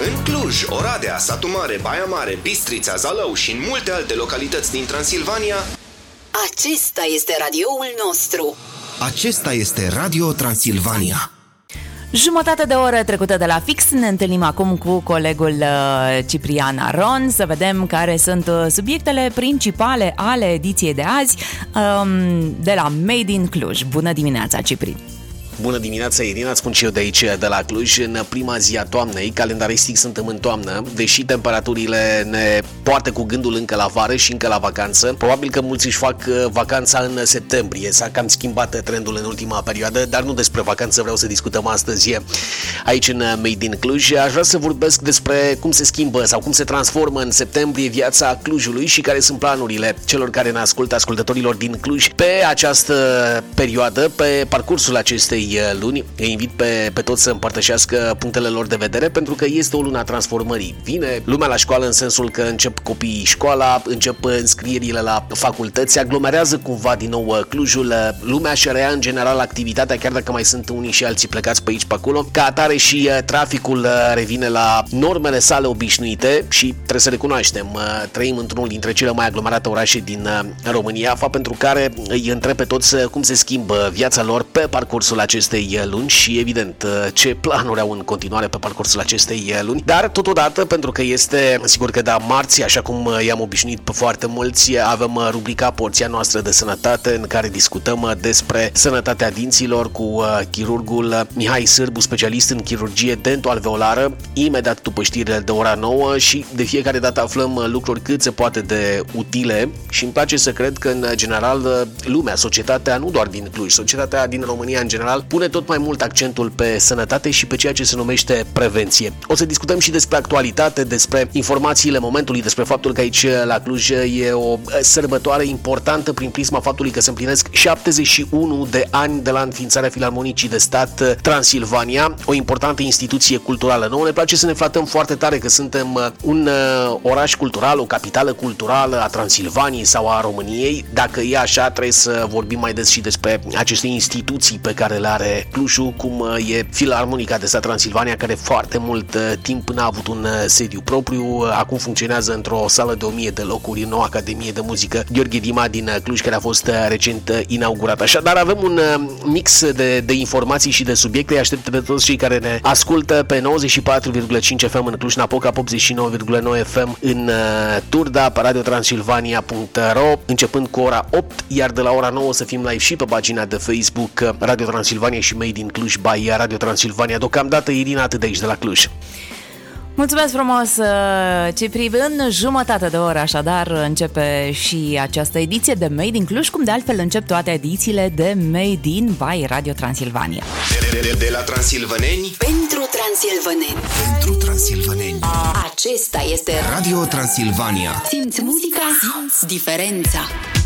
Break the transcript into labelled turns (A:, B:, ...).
A: În Cluj, Oradea, Satu Mare, Baia Mare, Bistrița, Zalău și în multe alte localități din Transilvania.
B: Acesta este radioul nostru.
C: Acesta este Radio Transilvania.
D: Jumătate de oră trecută de la fix. Ne întâlnim acum cu colegul Ciprian Aron să vedem care sunt subiectele principale ale ediției de azi de la Made in Cluj. Bună dimineața, Cipri!
E: Bună dimineața, Irina, îți spun și eu de aici, de la Cluj. În prima zi a toamnei, calendaristic suntem în toamnă, deși temperaturile ne poartă cu gândul încă la vară și încă la vacanță. Probabil că mulți își fac vacanța în septembrie. S-a cam schimbat trendul în ultima perioadă, dar nu despre vacanță vreau să discutăm astăzi aici în Made in Cluj. Aș vrea să vorbesc despre cum se schimbă sau cum se transformă în septembrie viața Clujului și care sunt planurile celor care ne ascultă, ascultătorilor din Cluj, pe această perioadă, pe parcursul acestei luni. Îi invit pe toți să împărtășească punctele lor de vedere, pentru că este o lună a transformării. Vine lumea la școală în sensul că încep copiii școala, încep înscrierile la facultăți, se aglomerează cumva din nou Clujul, lumea și reia în general activitatea, chiar dacă mai sunt unii și alții plecați pe aici pe acolo. Ca atare și traficul revine la normele sale obișnuite și trebuie să recunoaștem, trăim într-unul dintre cele mai aglomerate orașe din România, fapt pentru care îi întreb pe toți cum se schimbă viața lor pe parcursul acestei luni și, evident, ce planuri au în continuare pe parcursul acestei luni. Dar, totodată, pentru că este, sigur că marți, așa cum i-am obișnuit pe foarte mulți, avem rubrica Porția noastră de sănătate, în care discutăm despre sănătatea dinților cu chirurgul Mihai Sârbu, specialist în chirurgie dento-alveolară, imediat după știrile de ora 9, și de fiecare dată aflăm lucruri cât se poate de utile și îmi place să cred că, în general, lumea, societatea, nu doar din Cluj, societatea din România în general, pune tot mai mult accentul pe sănătate și pe ceea ce se numește prevenție. O să discutăm și despre actualitate, despre informațiile momentului, despre faptul că aici la Cluj e o sărbătoare importantă prin prisma faptului că se împlinesc 71 de ani de la înființarea Filarmonicii de Stat Transilvania, o importantă instituție culturală. Nouă ne place să ne flatăm foarte tare că suntem un oraș cultural, o capitală culturală a Transilvaniei sau a României. Dacă e așa, trebuie să vorbim mai des și despre aceste instituții pe care le are Clujul, cum e Filarmonica de Stat Transilvania, care foarte mult timp n-a avut un sediu propriu. Acum funcționează într-o sală de 1000 de locuri, noua Academie de Muzică Gheorghe Dima din Cluj, care a fost recent inaugurată. Așadar, avem un mix de informații și de subiecte. Aștept pe toți cei care ne ascultă pe 94,5 FM în Cluj-Napoca, 89,9 FM în Turda, pe radiotransilvania.ro, începând cu ora 8, iar de la ora 9 să fim live și pe pagina de Facebook Radio Transilvania și Made in Cluj by Radio Transilvania. Deocamdată, Irina, atât de aici de la Cluj.
D: Mulțumesc frumos, Cipri. În jumătate de oră, așadar, începe și această ediție de Made in Cluj, cum de altfel încep toate edițiile de Made in by Radio Transilvania.
A: De la transilvaneni
B: Pentru transilvaneni.
C: Pentru transilvaneni.
B: Acesta este
C: Radio Transilvania.
B: Simți muzica, simți diferența.